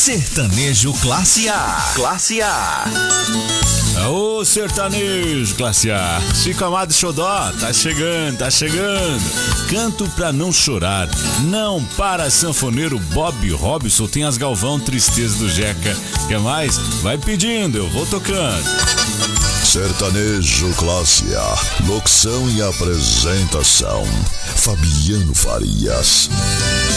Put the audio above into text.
Sertanejo Classe A. Classe A. Ô sertanejo Classe A, Chico Amado Xodó, tá chegando. Canto pra não chorar, não para sanfoneiro Bob Robson, tem as Galvão, Tristeza do Jeca. Quer mais? Vai pedindo, eu vou tocando. Sertanejo Classe A, locução e apresentação, Fabiano Farias.